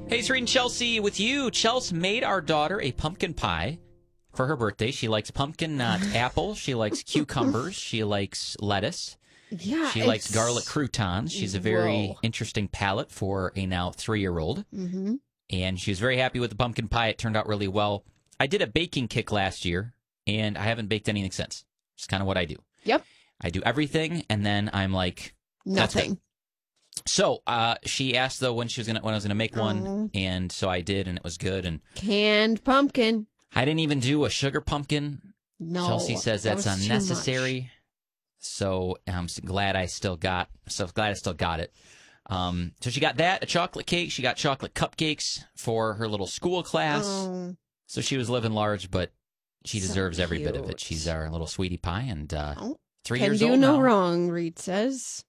Hey, Serene Chelsea with you. Chelsea made our daughter a pumpkin pie for her birthday. She likes pumpkin, not apple. She likes cucumbers. She likes lettuce. Yeah, She likes garlic croutons. She's a very interesting palate for a now 3-year-old. Mm-hmm. And she was very happy with the pumpkin pie. It turned out really well. I did a baking kick last year, and I haven't baked anything since. It's kind of what I do. Yep. I do everything, and then I'm like, Nothing. So she asked though when I was gonna make one, and so I did, and it was good. And Canned pumpkin. I didn't even do a sugar pumpkin. No, Chelsea says that's that was unnecessary. So I'm glad I still got it. So she got that, a chocolate cake. She got chocolate cupcakes for her little school class. So she was living large, but she deserves every bit of it. She's our little sweetie pie, and 3 years old Can do no now. wrong, Reed says.